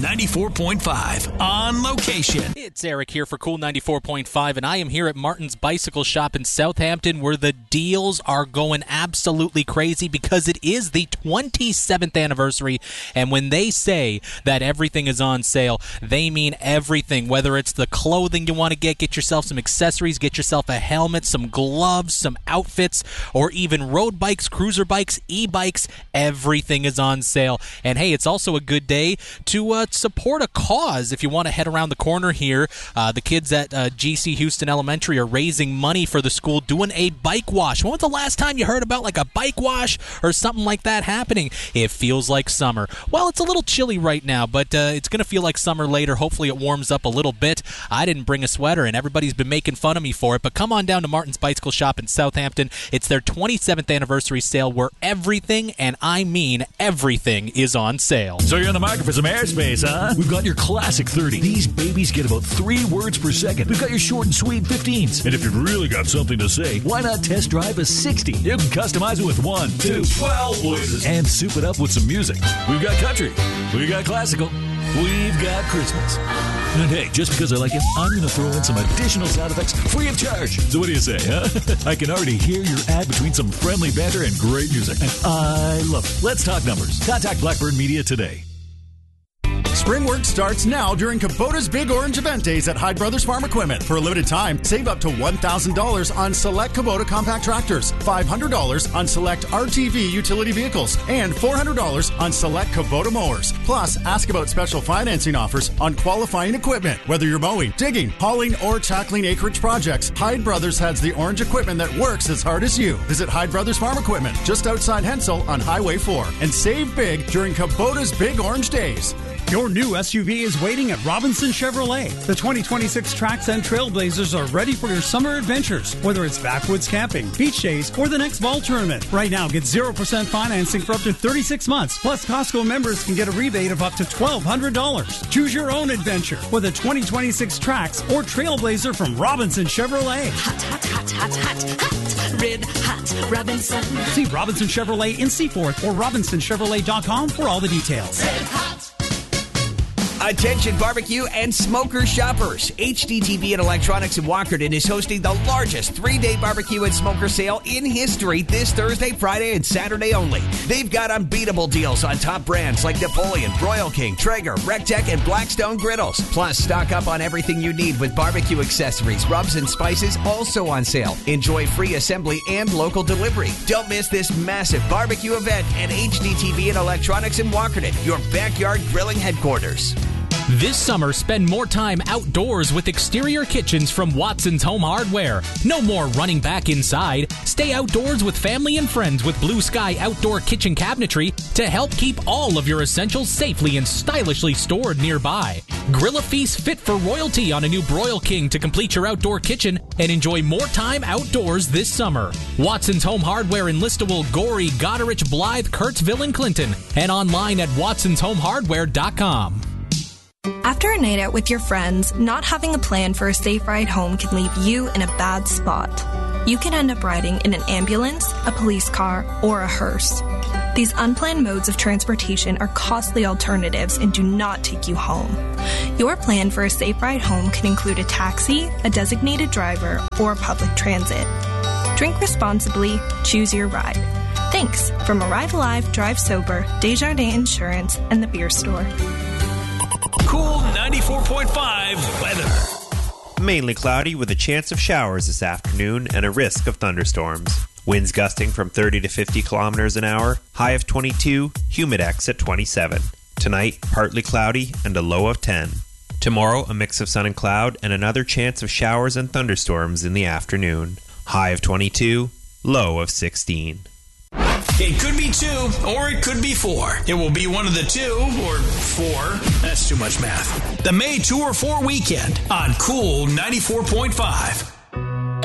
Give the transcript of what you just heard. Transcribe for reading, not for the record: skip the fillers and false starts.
94.5 on location. It's Eric here for Cool 94.5, and I am here at Martin's Bicycle Shop in Southampton, where the deals are going absolutely crazy because it is the 27th anniversary, and when they say that everything is on sale, they mean everything. Whether it's the clothing you want to get yourself some accessories, get yourself a helmet, some gloves, some outfits, or even road bikes, cruiser bikes, e-bikes, everything is on sale. And hey, it's also a good day to support a cause. If you want to head around the corner here, the kids at GC Houston Elementary are raising money for the school, doing a bike wash. When was the last time you heard about like a bike wash or something like that happening? It feels like summer. Well, it's a little chilly right now, but it's going to feel like summer later. Hopefully it warms up a little bit. I didn't bring a sweater, and everybody's been making fun of me for it, but come on down to Martin's Bicycle Shop in Southampton. It's their 27th anniversary sale where everything, and I mean everything, is on sale. So you're in the market for some airspace, huh? We've got your classic 30. These babies get about 3 words per second. We've got your short and sweet 15s. And if you've really got something to say, why not test drive a 60? You can customize it with 1, 2, 12 voices. And soup it up with some music. We've got country. We've got classical. We've got Christmas. And hey, just because I like it, I'm going to throw in some additional sound effects free of charge. So what do you say, huh? I can already hear your ad between some friendly banter and great music. And I love it. Let's talk numbers. Contact Blackbird Media today. Spring work starts now during Kubota's Big Orange Event Days at Hyde Brothers Farm Equipment. For a limited time, save up to $1,000 on select Kubota compact tractors, $500 on select RTV utility vehicles, and $400 on select Kubota mowers. Plus, ask about special financing offers on qualifying equipment. Whether you're mowing, digging, hauling, or tackling acreage projects, Hyde Brothers has the orange equipment that works as hard as you. Visit Hyde Brothers Farm Equipment just outside Hensel on Highway 4 and save big during Kubota's Big Orange Days. Your new SUV is waiting at Robinson Chevrolet. The 2026 Trax and Trailblazers are ready for your summer adventures, whether it's backwoods camping, beach days, or the next ball tournament. Right now, get 0% financing for up to 36 months. Plus, Costco members can get a rebate of up to $1,200. Choose your own adventure with a 2026 Trax or Trailblazer from Robinson Chevrolet. Hot, hot, hot, hot, hot, hot. Red hot Robinson. See Robinson Chevrolet in Seaforth or RobinsonChevrolet.com for all the details. Red hot. Attention barbecue and smoker shoppers. HDTV and Electronics in Walkerton is hosting the largest 3-day barbecue and smoker sale in history this Thursday, Friday, and Saturday only. They've got unbeatable deals on top brands like Napoleon, Royal King, Traeger, Rectech, and Blackstone griddles. Plus, stock up on everything you need with barbecue accessories, rubs, and spices also on sale. Enjoy free assembly and local delivery. Don't miss this massive barbecue event at HDTV and Electronics in Walkerton, your backyard grilling headquarters. This summer, spend more time outdoors with exterior kitchens from Watson's Home Hardware. No more running back inside. Stay outdoors with family and friends with Blue Sky Outdoor Kitchen Cabinetry to help keep all of your essentials safely and stylishly stored nearby. Grill a feast fit for royalty on a new Broil King to complete your outdoor kitchen and enjoy more time outdoors this summer. Watson's Home Hardware in Listowel, Gorey, Goderich, Blythe, Kurtzville, and Clinton, and online at watsonshomehardware.com. After a night out with your friends, not having a plan for a safe ride home can leave you in a bad spot. You can end up riding in an ambulance, a police car, or a hearse. These unplanned modes of transportation are costly alternatives and do not take you home. Your plan for a safe ride home can include a taxi, a designated driver, or public transit. Drink responsibly, choose your ride. Thanks from Arrive Alive, Drive Sober, Desjardins Insurance, and the Beer Store. Cool 94.5 weather. Mainly cloudy with a chance of showers this afternoon and a risk of thunderstorms. Winds gusting from 30 to 50 kilometers an hour, high of 22, humidex at 27. Tonight, partly cloudy and a low of 10. Tomorrow, a mix of sun and cloud and another chance of showers and thunderstorms in the afternoon. High of 22, low of 16. It could be 2 or it could be 4. It will be one of the 2 or 4. That's too much math. The May 2 or 4 weekend on Cool 94.5.